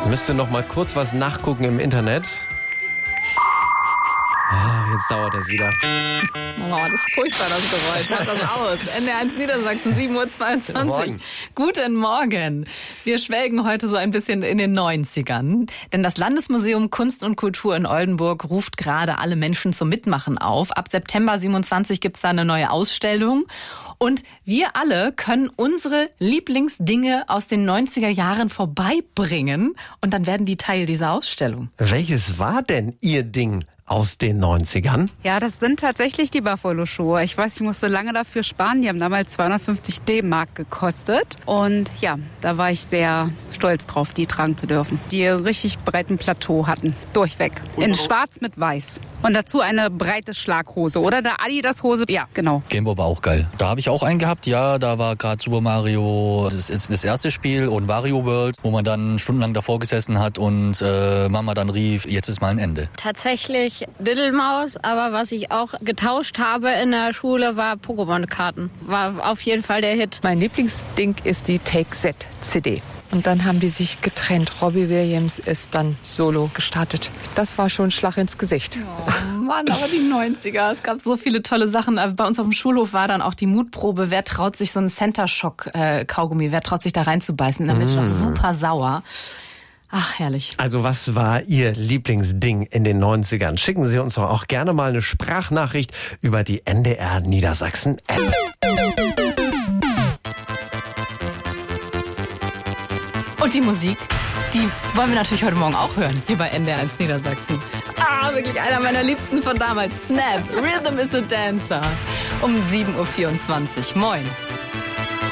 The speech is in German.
Müsste noch mal kurz was nachgucken im Internet. Jetzt dauert das wieder. Oh, das ist furchtbar, das Geräusch. Mach das aus. NDR1 Niedersachsen, 7:22 Uhr. Morgen. Guten Morgen. Wir schwelgen heute so ein bisschen in den 90ern. Denn das Landesmuseum Kunst und Kultur in Oldenburg ruft gerade alle Menschen zum Mitmachen auf. Ab September 27 gibt's da eine neue Ausstellung. Und wir alle können unsere Lieblingsdinge aus den 90er Jahren vorbeibringen. Und dann werden die Teil dieser Ausstellung. Welches war denn Ihr Ding aus den 90ern? Ja, das sind tatsächlich die Buffalo-Schuhe. Ich weiß, ich musste lange dafür sparen. Die haben damals 250 D-Mark gekostet. Und ja, da war ich sehr stolz drauf, die tragen zu dürfen. Die richtig breiten Plateau hatten. Durchweg. In schwarz mit weiß. Und dazu eine breite Schlaghose. Oder der Adidas-Hose. Ja, genau. Gameboy war auch geil. Da habe ich auch einen gehabt. Ja, da war gerade Super Mario das erste Spiel und Wario World, wo man dann stundenlang davor gesessen hat und Mama dann rief, jetzt ist mal ein Ende. Tatsächlich Diddlemaus, aber was ich auch getauscht habe in der Schule, war Pokémon-Karten. War auf jeden Fall der Hit. Mein Lieblingsding ist die Take-Set-CD. Und dann haben die sich getrennt. Robbie Williams ist dann solo gestartet. Das war schon ein Schlag ins Gesicht. Oh Mann, aber die 90er. Es gab so viele tolle Sachen. Bei uns auf dem Schulhof war dann auch die Mutprobe. Wer traut sich so einen Center-Shock-Kaugummi? Wer traut sich da reinzubeißen? Dann wird schon super sauer. Ach, herrlich. Also was war Ihr Lieblingsding in den 90ern? Schicken Sie uns doch auch gerne mal eine Sprachnachricht über die NDR Niedersachsen App. Und die Musik, die wollen wir natürlich heute Morgen auch hören, hier bei NDR1 Niedersachsen. Wirklich einer meiner Liebsten von damals. Snap, Rhythm is a Dancer. Um 7:24 Uhr. Moin.